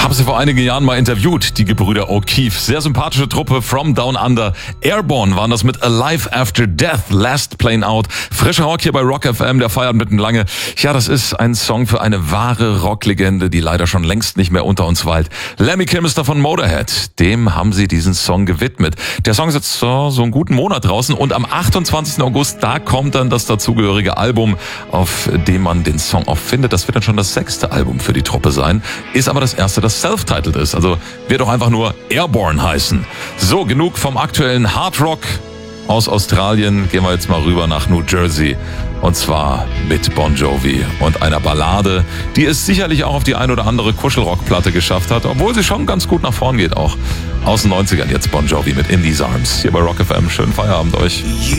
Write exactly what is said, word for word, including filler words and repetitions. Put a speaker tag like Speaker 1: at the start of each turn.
Speaker 1: Habe sie vor einigen Jahren mal interviewt, die Gebrüder O'Keefe. Sehr sympathische Truppe, From Down Under. Airborne waren das mit Alive After Death, Last Plane Out. Frischer Rock hier bei Rock F M, der feiert mitten lange. Ja, das ist ein Song für eine wahre Rocklegende, die leider schon längst nicht mehr unter uns weilt. Lemmy Kilmister von Motorhead, dem haben sie diesen Song gewidmet. Der Song ist jetzt so, so einen guten Monat draußen und am achtundzwanzigsten August, da kommt dann das dazugehörige Album, auf dem man den Song auch findet. Das wird dann schon das sechste Album für die Truppe sein, ist aber das erste, das self-titled ist. Also wird auch einfach nur Airborne heißen. So, genug vom aktuellen Hard Rock aus Australien. Gehen wir jetzt mal rüber nach New Jersey. Und zwar mit Bon Jovi und einer Ballade, die es sicherlich auch auf die ein oder andere Kuschelrockplatte geschafft hat, obwohl sie schon ganz gut nach vorn geht auch. Aus den neunzigern jetzt Bon Jovi mit In These Arms. Hier bei Rock F M. Schönen Feierabend euch.